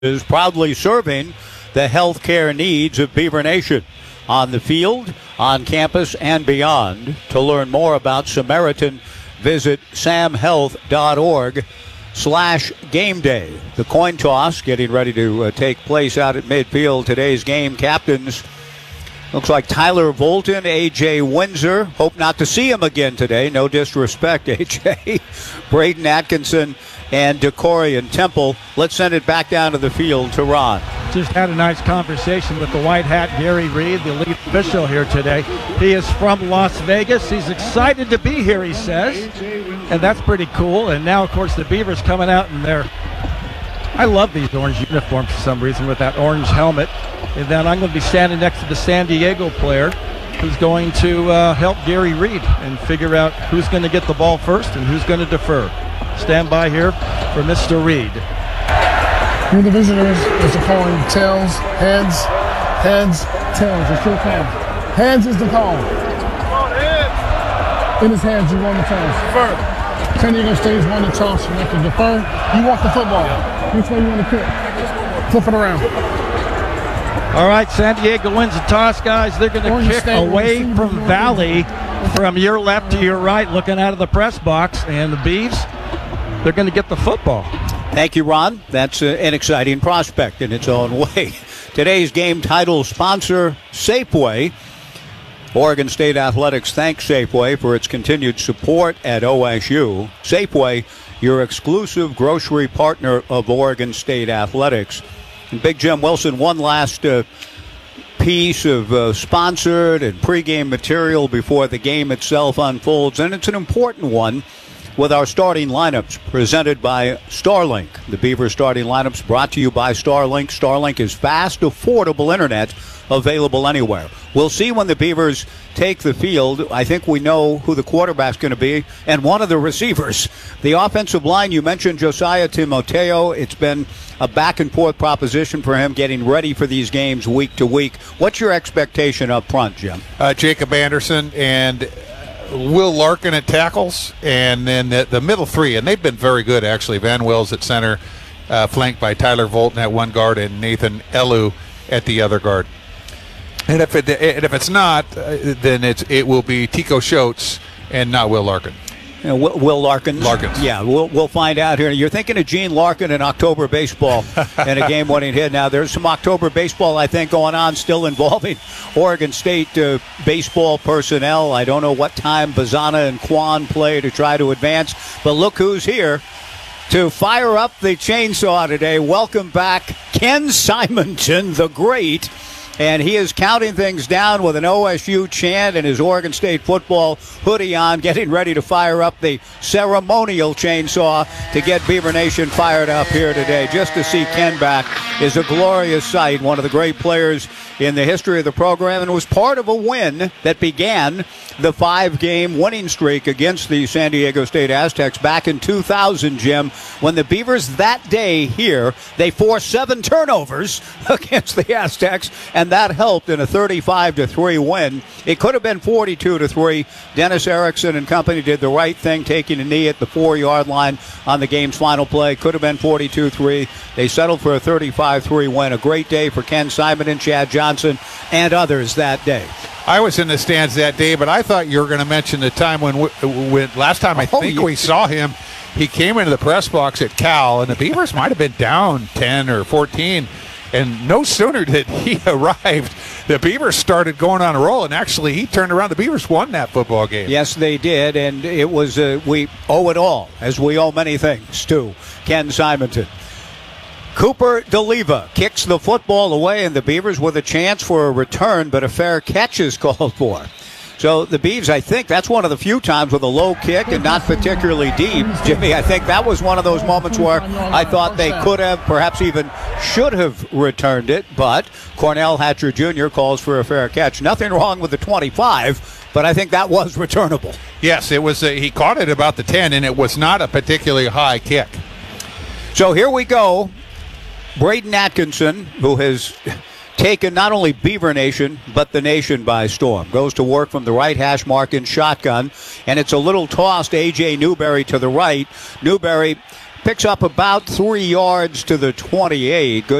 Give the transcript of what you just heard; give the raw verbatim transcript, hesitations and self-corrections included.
is proudly serving the healthcare needs of Beaver Nation on the field, on campus, and beyond. To learn more about Samaritan, visit samhealth.org slash game day. The coin toss getting ready to uh, take place out at midfield. Today's game captains looks like Tyler Volton, A J Windsor. Hope not to see him again today. No disrespect, A J. Braden Atkinson and Decorian Temple. Let's send it back down to the field to Ron. Just had a nice conversation with the white hat Gary Reed, the lead official here today. He is from Las Vegas. He's excited to be here, he says, and that's pretty cool. And now, of course, the Beavers coming out in their, I love these orange uniforms for some reason with that orange helmet. And then I'm going to be standing next to the San Diego player who's going to uh, help Gary Reed and figure out who's going to get the ball first and who's going to defer. Stand by here for Mister Reed. You're the visitors. It's the calling tails, heads, heads, tails. It's your call. Heads is the call. In his hands, you won the toss. Defer. San Diego State's won the toss. You have to defer. You want the football. Which way you want to kick? Flip it around. All right, San Diego wins the toss, guys. They're going to kick away from Valley, from your left to your right, looking out of the press box. And the Beavs, they're going to get the football. Thank you, Ron. That's uh, an exciting prospect in its own way. Today's game title sponsor, Safeway. Oregon State Athletics thanks Safeway for its continued support at O S U. Safeway, your exclusive grocery partner of Oregon State Athletics. And Big Jim Wilson, one last uh, piece of uh, sponsored and pregame material before the game itself unfolds, and it's an important one with our starting lineups presented by Starlink. The Beaver starting lineups brought to you by Starlink. Starlink is fast, affordable internet available anywhere. We'll see when the Beavers take the field. I think we know who the quarterback's going to be and one of the receivers. The offensive line, you mentioned Josiah Timoteo. It's been a back-and-forth proposition for him getting ready for these games week to week. What's your expectation up front, Jim? Uh, Jacob Anderson and Will Larkin at tackles, and then the, the middle three, and they've been very good, actually. Van Wells at center, uh, flanked by Tyler Volton at one guard and Nathan Elu at the other guard. And if it, and if it's not, uh, then it's it will be Tico Schultz and not Will Larkin. Uh, Will, Will Larkin. Larkins. Yeah, we'll we'll find out here. You're thinking of Gene Larkin in October baseball and a game-winning hit. Now, there's some October baseball, I think, going on still involving Oregon State uh, baseball personnel. I don't know what time Bazana and Quan play to try to advance, but look who's here to fire up the chainsaw today. Welcome back, Ken Simonton, the great. And he is counting things down with an O S U chant and his Oregon State football hoodie on, getting ready to fire up the ceremonial chainsaw to get Beaver Nation fired up here today. Just to see Ken back is a glorious sight. One of the great players in the history of the program, and was part of a win that began the five-game winning streak against the San Diego State Aztecs back in two thousand, Jim, when the Beavers that day here, they forced seven turnovers against the Aztecs, and that helped in a thirty-five to three win. It could have been forty-two to three. Dennis Erickson and company did the right thing, taking a knee at the four-yard line on the game's final play. Could have been forty-two three. They settled for a thirty-five three win. A great day for Ken Simon and Chad Johnson and others that day. I was in the stands that day, but I thought you were going to mention the time when, when last time I oh, think yeah. we saw him, he came into the press box at Cal, and the Beavers might have been down ten or fourteen. And no sooner did he arrive, the Beavers started going on a roll, and actually he turned around. The Beavers won that football game. Yes, they did, and it was uh, we owe it all, as we owe many things, to Ken Simonton. Cooper DeLeva kicks the football away, and the Beavers with a chance for a return, but a fair catch is called for. So the Beavs, I think that's one of the few times with a low kick and not particularly deep. Jimmy, I think that was one of those moments where I thought they could have, perhaps even should have returned it, but Cornell Hatcher Junior calls for a fair catch. Nothing wrong with the twenty-five, but I think that was returnable. Yes, it was. A, he caught it about the ten, and it was not a particularly high kick. So here we go. Braden Atkinson, who has taken not only Beaver Nation, but the nation by storm, goes to work from the right hash mark in shotgun, and it's a little tossed A J Newberry to the right. Newberry Picks up about three yards to the twenty-eight. Good